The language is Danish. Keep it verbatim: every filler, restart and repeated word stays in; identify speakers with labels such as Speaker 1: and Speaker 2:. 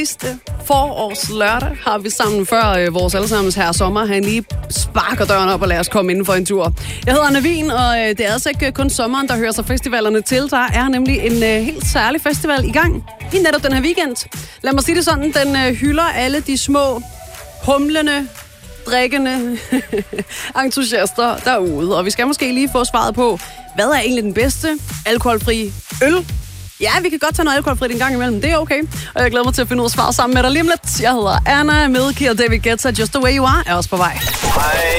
Speaker 1: Sidste forårs lørdag har vi sammen før øh, vores allesammens her sommer. Han lige sparker døren op og lader os komme inden for en tur. Jeg hedder Navin, og øh, det er altså ikke kun sommeren, der hører sig festivalerne til. Der er nemlig en øh, helt særlig festival i gang i netop den her weekend. Lad mig sige det sådan, den øh, hylder alle de små, humlende, drikkende entusiaster derude. Og vi skal måske lige få svaret på, hvad er egentlig den bedste alkoholfri øl? Ja, vi kan godt tage noget alkoholfrit en gang imellem. Det er okay. Og jeg glæder mig til at finde ud af svaret sammen med dig lige om lidt. Jeg hedder Anna, Milky og David Guetta. Just the way you are er også på vej.
Speaker 2: Hej.